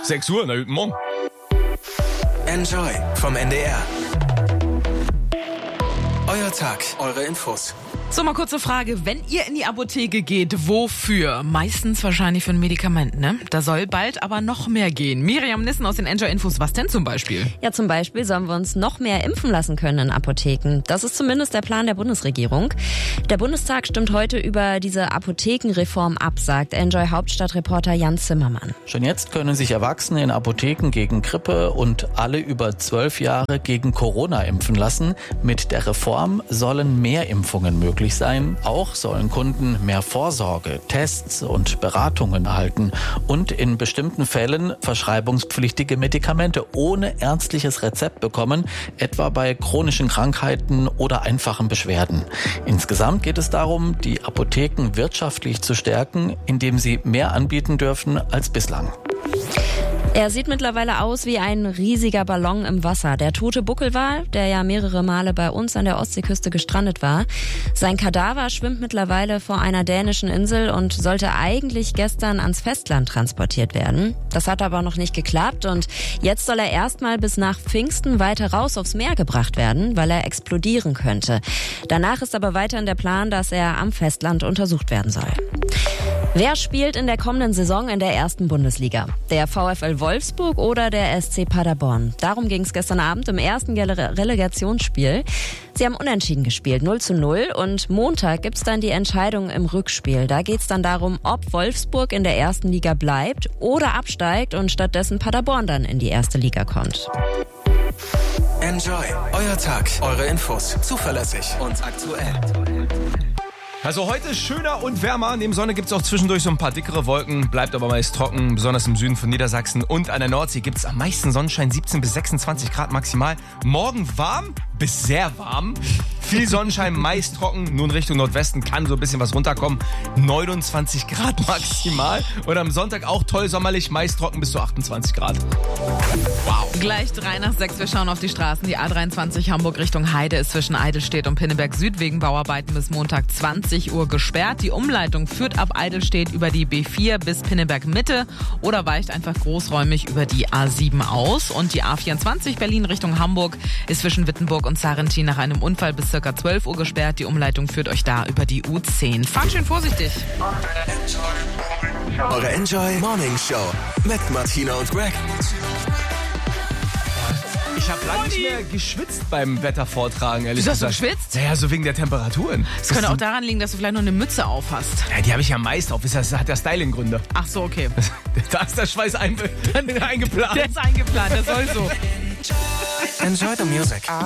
6 Uhr, na guten Morgen. Enjoy vom NDR. Euer Tag, eure Infos. So, mal kurze Frage. Wenn ihr in die Apotheke geht, wofür? Meistens wahrscheinlich für ein Medikament, ne? Da soll bald aber noch mehr gehen. Miriam Nissen aus den Enjoy-Infos. Was denn zum Beispiel? Ja, zum Beispiel sollen wir uns noch mehr impfen lassen können in Apotheken. Das ist zumindest der Plan der Bundesregierung. Der Bundestag stimmt heute über diese Apothekenreform ab, sagt Enjoy-Hauptstadtreporter Jan Zimmermann. Schon jetzt können sich Erwachsene in Apotheken gegen Grippe und alle über 12 Jahre gegen Corona impfen lassen. Mit der Reform sollen mehr Impfungen möglich sein. Auch sollen Kunden mehr Vorsorge, Tests und Beratungen erhalten und in bestimmten Fällen verschreibungspflichtige Medikamente ohne ärztliches Rezept bekommen, etwa bei chronischen Krankheiten oder einfachen Beschwerden. Insgesamt geht es darum, die Apotheken wirtschaftlich zu stärken, indem sie mehr anbieten dürfen als bislang. Er sieht mittlerweile aus wie ein riesiger Ballon im Wasser. Der tote Buckelwal, der ja mehrere Male bei uns an der Ostseeküste gestrandet war. Sein Kadaver schwimmt mittlerweile vor einer dänischen Insel und sollte eigentlich gestern ans Festland transportiert werden. Das hat aber noch nicht geklappt und jetzt soll er erstmal bis nach Pfingsten weiter raus aufs Meer gebracht werden, weil er explodieren könnte. Danach ist aber weiterhin der Plan, dass er am Festland untersucht werden soll. Wer spielt in der kommenden Saison in der ersten Bundesliga? Der VfL Wolfsburg oder der SC Paderborn? Darum ging es gestern Abend im ersten Relegationsspiel. Sie haben unentschieden gespielt, 0:0. Und Montag gibt's dann die Entscheidung im Rückspiel. Da geht's dann darum, ob Wolfsburg in der ersten Liga bleibt oder absteigt und stattdessen Paderborn dann in die erste Liga kommt. Enjoy, euer Tag, eure Infos. Zuverlässig und aktuell. Also heute schöner und wärmer. Neben Sonne gibt es auch zwischendurch so ein paar dickere Wolken. Bleibt aber meist trocken, besonders im Süden von Niedersachsen. Und an der Nordsee gibt es am meisten Sonnenschein, 17 bis 26 Grad maximal. Morgen warm bis sehr warm. Viel Sonnenschein, meist trocken. Nun Richtung Nordwesten kann so ein bisschen was runterkommen. 29 Grad maximal. Und am Sonntag auch toll sommerlich, meist trocken bis zu 28 Grad. Wow. Gleich 3:06. Wir schauen auf die Straßen. Die A23 Hamburg Richtung Heide ist zwischen Eidelstedt und Pinneberg Süd wegen Bauarbeiten bis Montag 20 Uhr gesperrt. Die Umleitung führt ab Eidelstedt über die B4 bis Pinneberg Mitte oder weicht einfach großräumig über die A7 aus. Und die A24 Berlin Richtung Hamburg ist zwischen Wittenburg und Sarrentin nach einem Unfall bis ca. 12 Uhr gesperrt. Die Umleitung führt euch da über die U10. Fahrt schön vorsichtig. Eure Enjoy Morning Show mit Martina und Greg. Ich habe lange nicht mehr geschwitzt beim Wettervortragen, ehrlich Wieso hast du gesagt. geschwitzt? Ja, so wegen der Temperaturen. Das könnte auch daran liegen, dass du vielleicht noch eine Mütze auf hast. Ja, die habe ich ja meist auf. Das hat ja Styling-Gründe. Ach so, okay. Da ist der Schweiß eingeplant. Der ist eingeplant, der soll so. Enjoy the music.